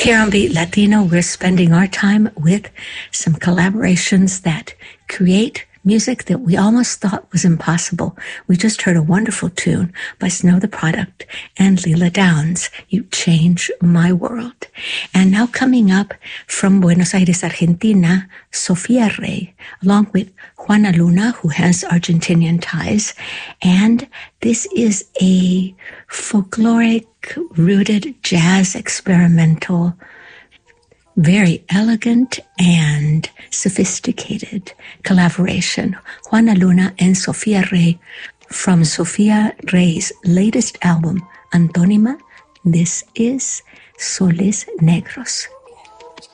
Here on Beat Latino, we're spending our time with some collaborations that create music that we almost thought was impossible. We just heard a wonderful tune by Snow the Product and Lila Downs, You Change My World. And now coming up from Buenos Aires, Argentina, Sofia Rey, along with Juana Luna, who has Argentinian ties. And this is a folkloric-rooted jazz experimental, very elegant and sophisticated collaboration. Juana Luna and Sofia Rey from Sofia Rey's latest album, Antónima. This is Soles Negros.